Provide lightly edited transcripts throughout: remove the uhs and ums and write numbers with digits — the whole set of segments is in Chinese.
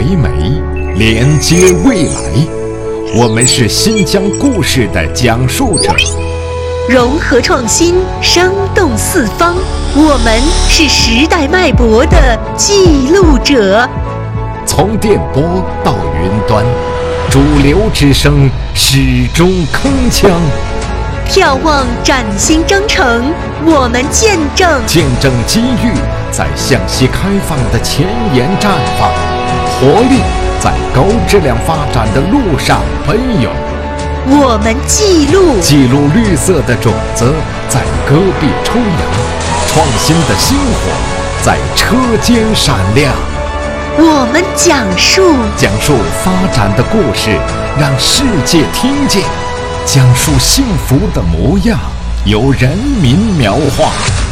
美，连接未来。我们是新疆故事的讲述者， 融合创新，生动四方。我们是时代脉搏的记录者。 从电波到云端，主流之声始终铿锵。 眺望崭新征程，我们见证机遇在向西开放的前沿绽放，活力在高质量发展的路上奔涌。 我们记录绿色的种子在戈壁抽芽，创新的星火在车间闪亮。 我们讲述发展的故事，让世界听见。讲述幸福的模样，由人民描画，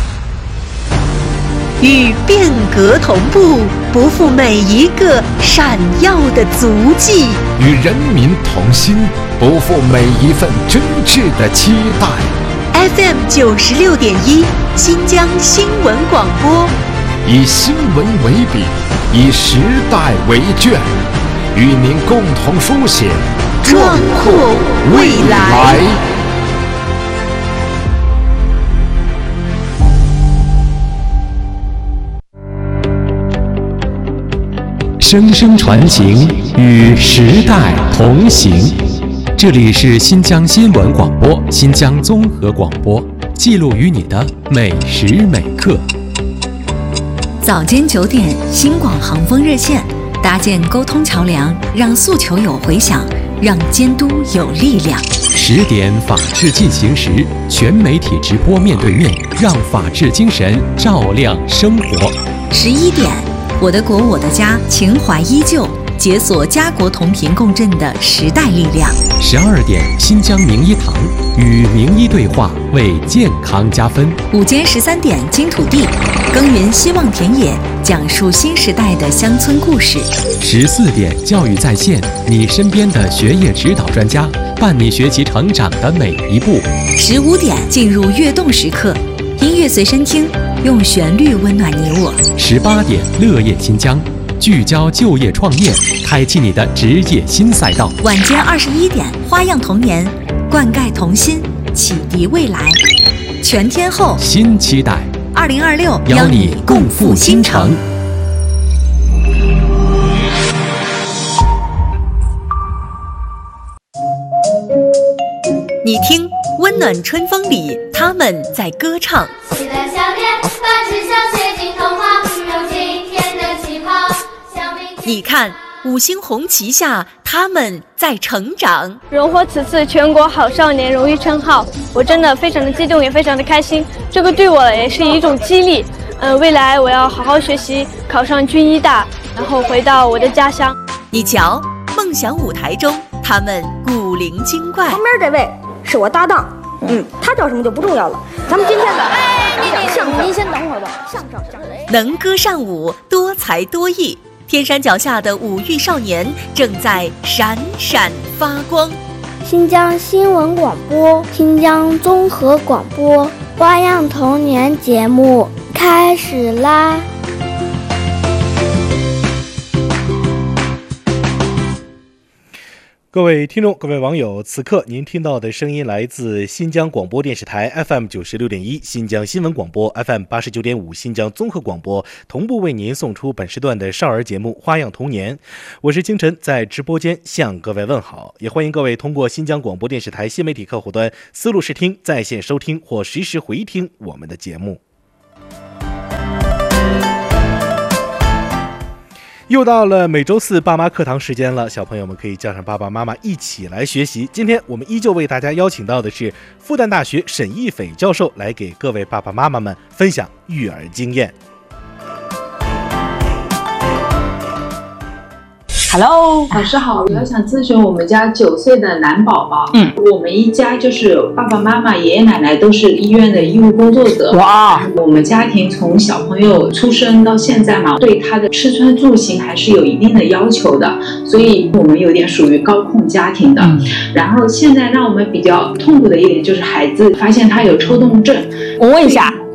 与变革同步，不负每一个闪耀的足迹； 与人民同心，不负每一份真挚的期待。 FM 96.1，新疆新闻广播， 以新闻为笔，以时代为卷，与您共同书写壮阔未来。 声声传情，与时代同行。这里是新疆新闻广播、新疆综合广播，记录于你的每时每刻。 早间9点，新广航风热线，搭建沟通桥梁，让诉求有回响，让监督有力量。 10点，法治进行时，全媒体直播面对面，让法治精神照亮生活。 11点，我的国我的家，情怀依旧，解锁家国同频共振的时代力量。 12点，新疆名医堂，与名医对话，为健康加分。 午间13点，金土地，耕耘希望田野，讲述新时代的乡村故事。 14点，教育在线，你身边的学业指导专家，伴你学习成长的每一步。 15点，进入跃动时刻，音乐随身听，用旋律温暖你我。 18点，乐业新疆，聚焦就业创业，开启你的职业新赛道。 晚间21点，花样童年，灌溉童心，启迪未来。全天候新期待 ，2026 邀你共赴新城。 你听，温暖春风里，他们在歌唱。 喜乐笑脸，把志向写进童话，如今天的气泡。 你看，五星红旗下，他们在成长。 荣获此次全国好少年荣誉称号，我真的非常的激动，也非常的开心。这个对我也是一种激励。未来我要好好学习，考上军医大，然后回到我的家乡。 你瞧，梦想舞台中，他们古灵精怪。 旁边这位是我搭档，他叫什么就不重要了。咱们今天的讲相声，您先等会儿吧。相声能歌善舞，多才多艺。天山脚下的五育少年正在闪闪发光。 新疆新闻广播、新疆综合广播花样童年节目开始啦！ 各位听众，各位网友，此刻您听到的声音来自新疆广播电视台 FM 96.1、新疆新闻广播 FM 89.5、新疆综合广播，同步为您送出本时段的少儿节目《花样童年》。我是清晨，在直播间向各位问好，也欢迎各位通过新疆广播电视台新媒体客户端思路视听在线收听或实时回听我们的节目。又到了每周四爸妈课堂时间了，小朋友们可以叫上爸爸妈妈一起来学习。今天我们依旧为大家邀请到的是复旦大学沈一斐教授，来给各位爸爸妈妈们分享育儿经验。 Hello， 老师好，我想咨询我们家9岁的男宝宝。我们一家就是爸爸妈妈、爷爷奶奶都是医院的医务工作者。哇，我们家庭从小朋友出生到现在嘛，对他的吃穿住行还是有一定的要求的，所以我们有点属于高控家庭的。然后现在让我们比较痛苦的一点就是孩子发现他有抽动症。 我问一下，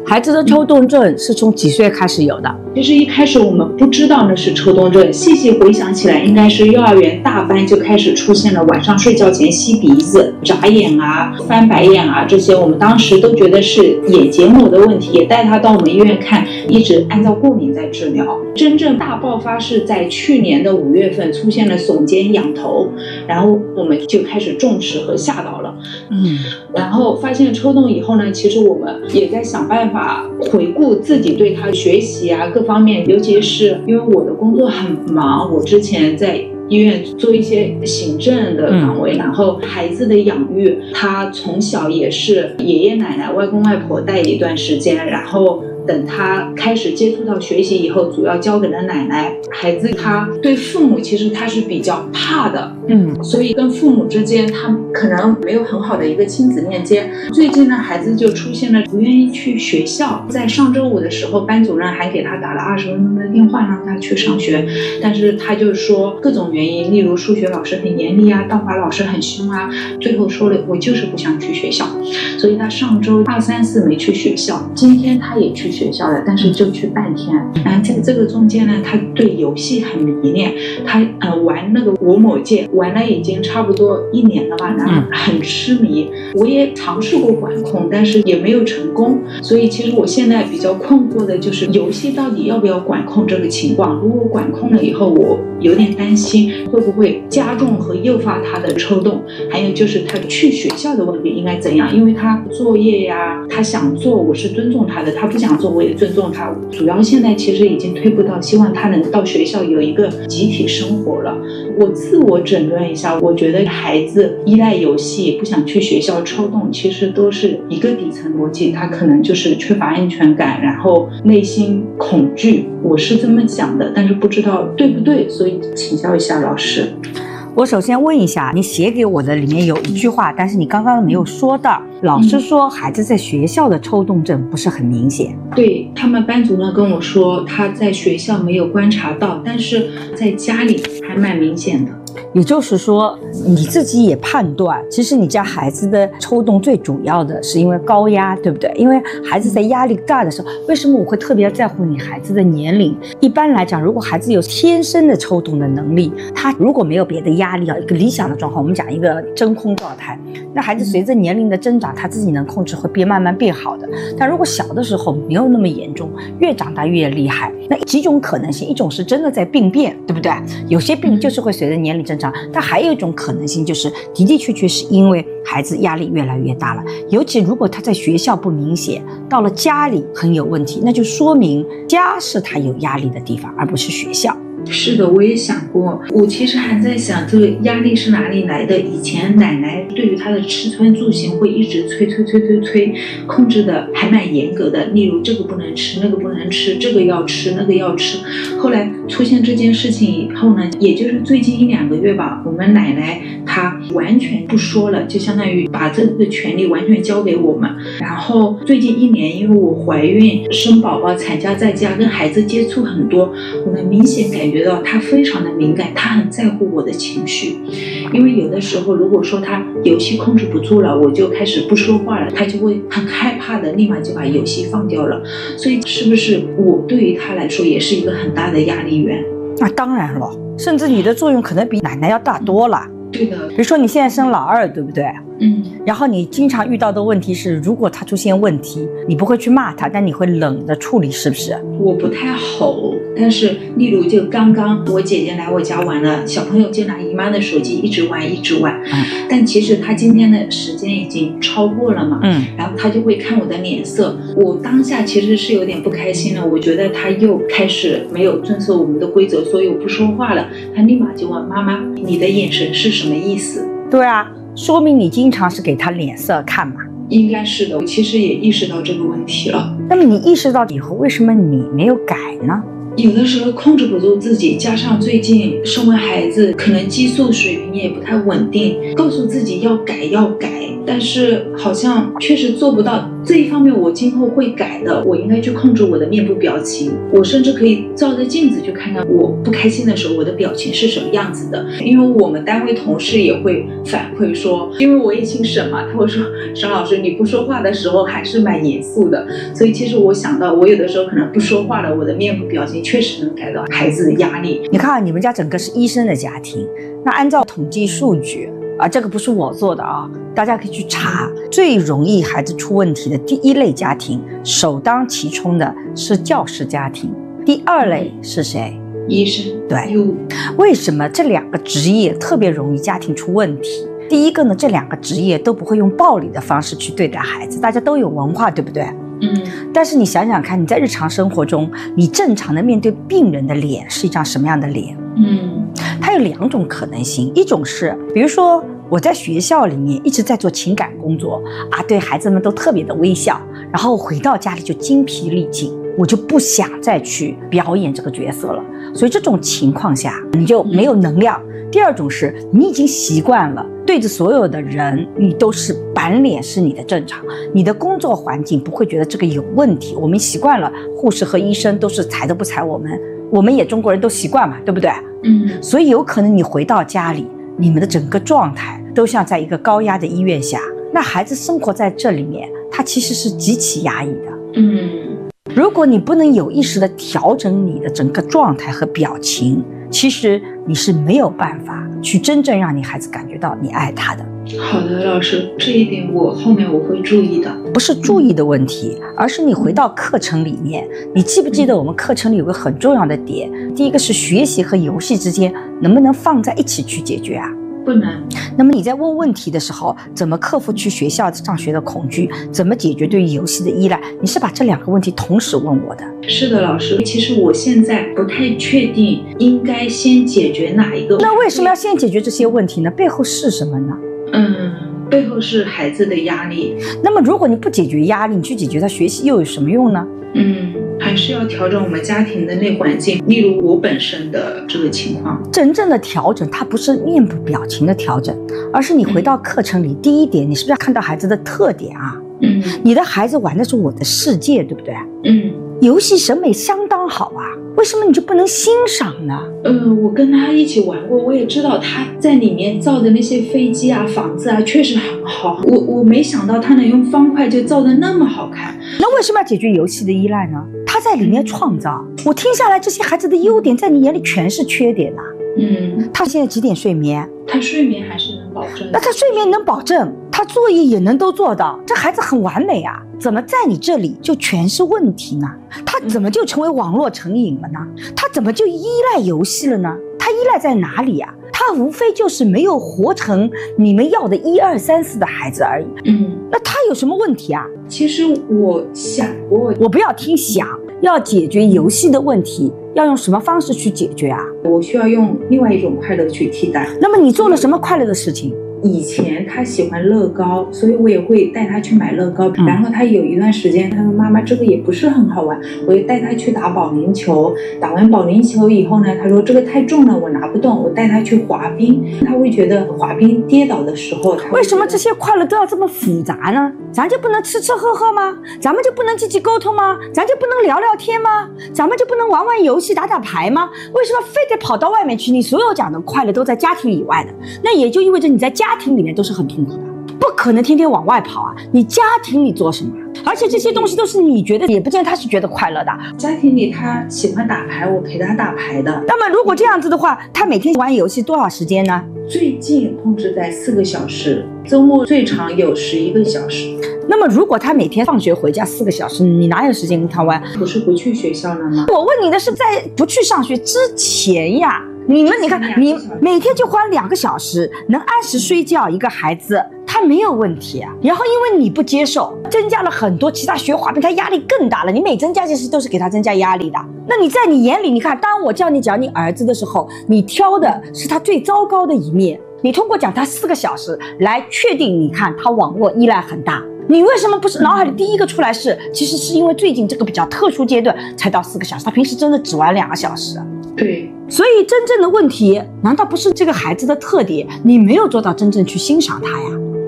孩子的抽动症是从几岁开始有的？ 其实一开始我们不知道那是抽动症，细细回想起来，应该是幼儿园大班就开始出现了晚上睡觉前吸鼻子、眨眼啊、翻白眼啊这些，我们当时都觉得是眼结膜的问题，也带他到我们医院看，一直按照过敏在治疗。真正大爆发是在去年的5月份出现了耸肩、仰头，然后我们就开始重视和吓到了。然后发现抽动以后呢，其实我们也在想办法回顾自己对他学习啊各方面，尤其是因为我的工作很忙，我之前在医院做一些行政的岗位，然后孩子的养育，他从小也是爷爷奶奶、外公外婆带一段时间，然后等他开始接触到学习以后，主要交给了奶奶。孩子他对父母其实他是比较怕的，所以跟父母之间他可能没有很好的一个亲子链接。最近呢，孩子就出现了不愿意去学校。在上周五的时候，班主任还给他打了20分钟的电话，让他去上学，但是他就说各种原因，例如数学老师很严厉啊，道法老师很凶啊，最后说了我就是不想去学校。所以他上周2、3、4没去学校，今天他也去学校了，但是就去半天。在这个中间呢，他对游戏很迷恋，他玩那个我某界玩了已经差不多1年了吧，然后很痴迷。我也尝试过管控，但是也没有成功。所以其实我现在比较困惑的就是游戏到底要不要管控这个情况。如果管控了以后，我有点担心会不会加重和诱发他的抽动，还有就是他去学校的问题应该怎样。因为他作业呀，他想做我是尊重他的，他不想做我也尊重他。主要现在其实已经退步到希望他能到学校有一个集体生活了。我自我诊断一下，我觉得孩子依赖游戏不想去学校抽动，其实都是一个底层逻辑，他可能就是缺乏安全感，然后内心恐惧，我是这么想的，但是不知道对不对，所以请教一下老师。 我首先问一下，你写给我的里面有一句话，但是你刚刚没有说到，老师说孩子在学校的抽动症不是很明显。 对，他们班主任跟我说他在学校没有观察到，但是在家里还蛮明显的。 也就是说你自己也判断，其实你家孩子的抽动最主要的是因为高压，对不对？因为孩子在压力大的时候，为什么我会特别在乎你孩子的年龄？一般来讲，如果孩子有天生的抽动的能力，他如果没有别的压力，一个理想的状况，我们讲一个真空状态，那孩子随着年龄的增长，他自己能控制会慢慢变好的。但如果小的时候没有那么严重，越长大越厉害，那几种可能性，一种是真的在病变，对不对？有些病就是会随着年龄增长，但还有一种可能性就是的的确确是因为孩子压力越来越大了，尤其如果他在学校不明显，到了家里很有问题，那就说明家是他有压力的地方，而不是学校。 是的，我也想过，我其实还在想这个压力是哪里来的。以前奶奶对于他的吃穿住行会一直催，控制的还蛮严格的，例如这个不能吃，那个不能吃，这个要吃，那个要吃。后来出现这件事情以后呢，也就是最近1、2个月吧，我们奶奶她完全不说了，就相当于把这个权利完全交给我们。然后最近1年，因为我怀孕生宝宝，产假在家，跟孩子接触很多，我能明显感觉到他非常的敏感，他很在乎我的情绪。因为有的时候如果说他游戏控制不住了，我就开始不说话了，他就会很害怕的立马就把游戏放掉了。所以是不是我对于他来说也是一个很大的压力源？ 那当然了，甚至你的作用可能比奶奶要大多了。 对的， 比如说你现在生老2，对不对？然后你经常遇到的问题是，如果他出现问题，你不会去骂他，但你会冷的处理，是不是？ 我不太吼，但是例如就刚刚我姐姐来我家玩了，小朋友就拿姨妈的手机一直玩，但其实他今天的时间已经超过了嘛，然后他就会看我的脸色，我当下其实是有点不开心了，我觉得他又开始没有遵守我们的规则，所以我不说话了，他立马就问妈妈，你的眼神是什么意思？ 对啊，说明你经常是给他脸色看嘛。 应该是的，我其实也意识到这个问题了。 那么你意识到以后，为什么你没有改呢？ 有的时候控制不住自己，加上最近生完孩子，可能激素水平也不太稳定，告诉自己要改， 但是好像确实做不到。这一方面我今后会改的，我应该去控制我的面部表情。我甚至可以照着镜子去看看我不开心的时候我的表情是什么样子的。因为我们单位同事也会反馈说，因为我也姓沈嘛，他会说沈老师你不说话的时候还是蛮严肃的。所以其实我想到我有的时候可能不说话了，我的面部表情确实能改到孩子的压力。 你看你们家整个是医生的家庭，那按照统计数据这个不是我做的大家可以去查，最容易孩子出问题的第一类家庭，首当其冲的是教师家庭。第二类是谁？ 医生。 对，为什么这两个职业特别容易家庭出问题？第一个呢，这两个职业都不会用暴力的方式去对待孩子，大家都有文化，对不对？但是你想想看，你在日常生活中，你正常的面对病人的脸是一张什么样的脸？它有两种可能性，一种是，比如说我在学校里面一直在做情感工作对孩子们都特别的微笑，然后回到家里就精疲力尽，我就不想再去表演这个角色了，所以这种情况下你就没有能量。第二种是你已经习惯了对着所有的人你都是板脸是你的正常，你的工作环境不会觉得这个有问题，我们习惯了护士和医生都是踩都不踩我们也中国人都习惯嘛，对不对？所以有可能你回到家里，你们的整个状态都像在一个高压的医院下，那孩子生活在这里面，他其实是极其压抑的。如果你不能有意识地调整你的整个状态和表情，其实你是没有办法去真正让你孩子感觉到你爱他的。 好的，老师，这一点后面我会注意的。 不是注意的问题，而是你回到课程里面，你记不记得我们课程里有个很重要的点？第一个是学习和游戏之间能不能放在一起去解决啊？ 不能。 那么你在问问题的时候，怎么克服去学校上学的恐惧，怎么解决对于游戏的依赖，你是把这两个问题同时问我的。 是的，老师，其实我现在不太确定应该先解决哪一个。 那为什么要先解决这些问题呢？背后是什么呢？ 背后是孩子的压力。 那么如果你不解决压力，你去解决他学习又有什么用呢？ 还是要调整我们家庭的内环境，例如我本身的这个情况。 真正的调整它不是面部表情的调整，而是你回到课程里，第一点你是不是要看到孩子的特点啊？你的孩子玩的是我的世界，对不对？游戏审美相当好啊，为什么你就不能欣赏呢？ 我跟他一起玩过，我也知道他在里面造的那些飞机啊、房子啊，确实很好。我没想到他能用方块就造的那么好看。 那为什么要解决游戏的依赖呢？他在里面创造。我听下来，这些孩子的优点在你眼里全是缺点啊。他现在几点睡眠？ 他睡眠还是能保证。 那他睡眠能保证，他作业也能都做到，这孩子很完美啊。怎么在你这里就全是问题呢？他怎么就成为网络成瘾了呢？他怎么就依赖游戏了呢？他依赖在哪里啊？他无非就是没有活成你们要的1、2、3、4的孩子而已。那他有什么问题啊？ 其实我想过， 我不要听想，要解决游戏的问题，要用什么方式去解决啊？ 我需要用另外一种快乐去替代。 那么你做了什么快乐的事情？ 以前他喜欢乐高，所以我也会带他去买乐高。然后他有一段时间他说妈妈这个也不是很好玩，我也带他去打保龄球。打完保龄球以后呢，他说这个太重了我拿不动，我带他去滑冰。他会觉得滑冰跌倒的时候， 为什么这些快乐都要这么复杂呢？咱就不能吃吃喝喝吗？咱们就不能积极沟通吗？咱就不能聊聊天吗？咱们就不能玩玩游戏打打牌吗？为什么非得跑到外面去？你所有讲的快乐都在家庭以外的，那也就意味着你在家庭里面都是很痛苦的，不可能天天往外跑啊！你家庭里做什么？而且这些东西都是你觉得，也不见得他是觉得快乐的。 家庭里他喜欢打牌，我陪他打牌的。 那么如果这样子的话，他每天玩游戏多少时间呢？ 最近控制在4个小时，周末最长有11个小时。 那么如果他每天放学回家4个小时，你哪有时间跟他玩？ 不是不去学校了吗？ 我问你的是在不去上学之前呀。你看，你每天就花2个小时，能按时睡觉，一个孩子他没有问题啊。然后因为你不接受，增加了很多其他学滑冰，他压力更大了。你每增加件事都是给他增加压力的。那你在你眼里，你看，当我叫你讲你儿子的时候，你挑的是他最糟糕的一面。你通过讲他4个小时来确定，你看他网络依赖很大。你为什么不是脑海里第一个出来是，其实是因为最近这个比较特殊阶段才到4个小时，他平时真的只玩2个小时。 对， 所以真正的问题难道不是这个孩子的特点，你没有做到真正去欣赏他呀？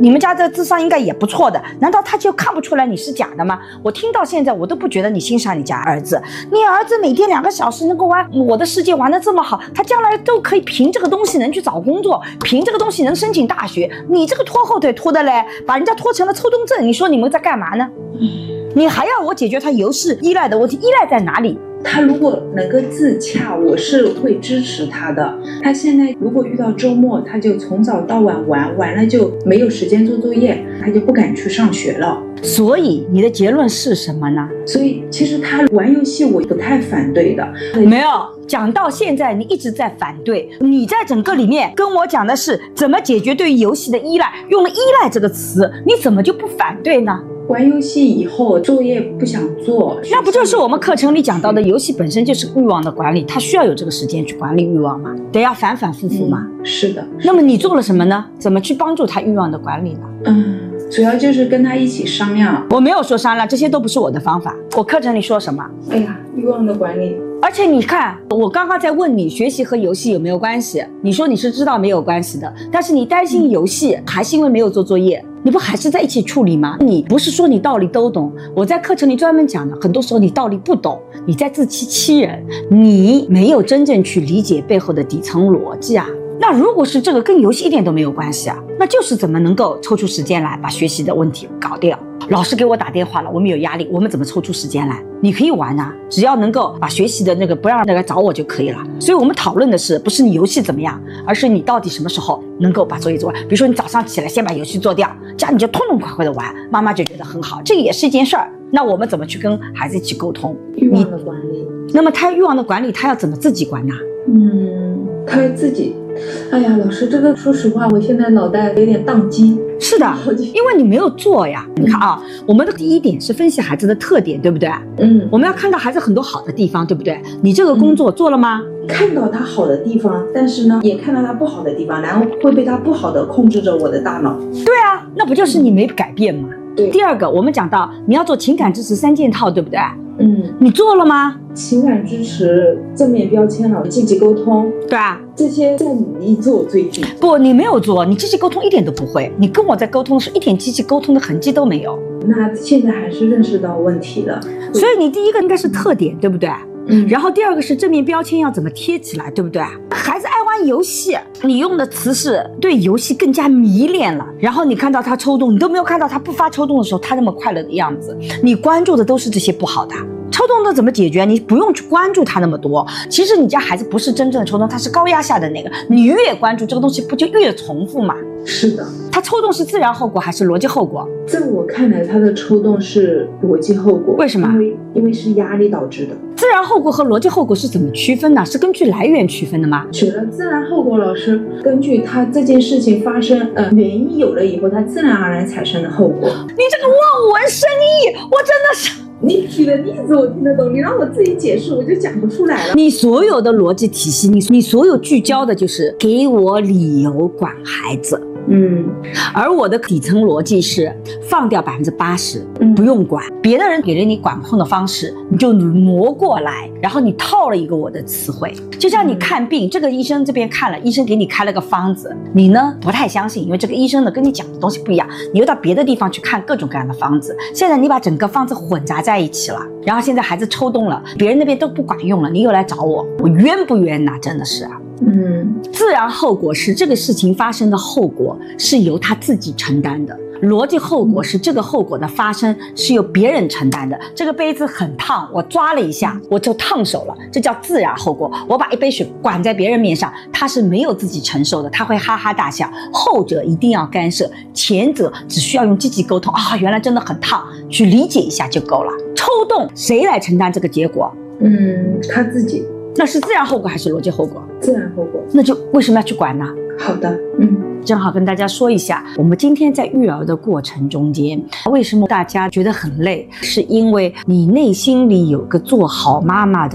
你们家的智商应该也不错的，难道他就看不出来你是假的吗？我听到现在我都不觉得你欣赏你家儿子，你儿子每天2个小时能够玩我的世界玩得这么好，他将来都可以凭这个东西能去找工作，凭这个东西能申请大学，你这个拖后腿拖的嘞，把人家拖成了抽动症，你说你们在干嘛呢？你还要我解决他游戏依赖的问题，依赖在哪里？ 他如果能够自洽，我是会支持他的。他现在如果遇到周末，他就从早到晚玩，完了就没有时间做作业，他就不敢去上学了。 所以你的结论是什么呢？ 所以其实他玩游戏我不太反对的。 没有，讲到现在你一直在反对，你在整个里面跟我讲的是怎么解决对于游戏的依赖，用了依赖这个词，你怎么就不反对呢？ 玩游戏以后作业不想做， 那不就是我们课程里讲到的游戏本身就是欲望的管理，它需要有这个时间去管理欲望吗？得要反反复复吗？ 是的。 那么你做了什么呢？怎么去帮助他欲望的管理呢？ 主要就是跟他一起商量。 我没有说商量，这些都不是我的方法。我课程里说什么？ 哎呀，欲望的管理。 而且你看，我刚刚在问你学习和游戏有没有关系，你说你是知道没有关系的，但是你担心游戏还是因为没有做作业，你不还是在一起处理吗？你不是说你道理都懂，我在课程里专门讲的，很多时候你道理不懂，你在自欺欺人，你没有真正去理解背后的底层逻辑啊。那如果是这个跟游戏一点都没有关系啊，那就是怎么能够抽出时间来把学习的问题搞掉。老师给我打电话了，我们有压力，我们怎么抽出时间来？你可以玩啊，只要能够把学习的那个不让那个找我就可以了。所以我们讨论的是不是你游戏怎么样，而是你到底什么时候能够把作业做完。比如说你早上起来先把游戏做掉，这样你就痛痛快快的玩，妈妈就觉得很好，这个也是一件事儿。那我们怎么去跟孩子一起沟通欲望的管理？ 那么他欲望的管理他要怎么自己管呢？ 他自己，哎呀，老师，这个说实话，我现在脑袋有点宕机。 是的，因为你没有做呀。你看啊，我们的第一点是分析孩子的特点，对不对？我们要看到孩子很多好的地方，对不对？你这个工作做了吗？ 看到他好的地方，但是呢，也看到他不好的地方，然后会被他不好的控制着我的大脑。 对啊，那不就是你没改变吗？ 对。 第二个，我们讲到你要做情感支持3件套，对不对？你做了吗？ 情感支持、正面标签了、积极沟通， 对啊， 这些在努力做最近。 不，你没有做，你积极沟通一点都不会。你跟我在沟通的时候，一点积极沟通的痕迹都没有。 那现在还是认识到问题了。 所以你第一个应该是特点，对不对？然后第二个是正面标签要怎么贴起来，对不对？孩子爱玩游戏，你用的词是对游戏更加迷恋了，然后你看到他抽动，你都没有看到他不发抽动的时候他那么快乐的样子，你关注的都是这些不好的。抽动的怎么解决？你不用去关注他那么多。其实你家孩子不是真正的抽动，他是高压下的那个，你越关注这个东西不就越重复吗？ 是的。 他抽动是自然后果还是逻辑后果？ 在我看来，他的抽动是逻辑后果。 为什么？ 因为是压力导致的。 自然后果和逻辑后果是怎么区分呢？是根据来源区分的吗？ 觉得自然后果，老师根据他这件事情发生，原因有了以后，他自然而然产生的后果。 你这个望文生义，我真的是。 你举的例子我听得懂，你让我自己解释我就讲不出来了。 你所有的逻辑体系，你所有聚焦的就是给我理由管孩子。而我的底层逻辑是放掉80%，不用管。别的人给了你管控的方式，你就挪过来，然后你套了一个我的词汇。就像你看病，这个医生这边看了，医生给你开了个方子，你呢不太相信，因为这个医生呢跟你讲的东西不一样，你又到别的地方去看各种各样的方子。现在你把整个方子混杂在一起了，然后现在孩子抽动了，别人那边都不管用了，你又来找我，我冤不冤呐？真的是啊。自然后果是这个事情发生的后果是由他自己承担的，逻辑后果是这个后果的发生是由别人承担的。这个杯子很烫，我抓了一下我就烫手了，这叫自然后果。我把一杯水灌在别人面上，他是没有自己承受的，他会哈哈大笑。后者一定要干涉，前者只需要用积极沟通啊，原来真的很烫，去理解一下就够了。抽动谁来承担这个结果？ 他自己。 那是自然后果还是逻辑后果？ 自然后果。 那就为什么要去管呢？ 好的， 正好跟大家说一下，我们今天在育儿的过程中间，为什么大家觉得很累，是因为你内心里有个做好妈妈的